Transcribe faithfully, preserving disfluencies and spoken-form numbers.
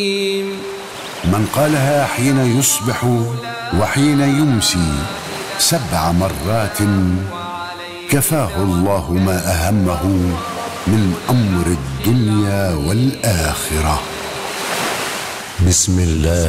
من قالها حين يصبح وحين يمسي سبع مرات كفاه الله ما أهمه من أمر الدنيا والآخرة. بسم الله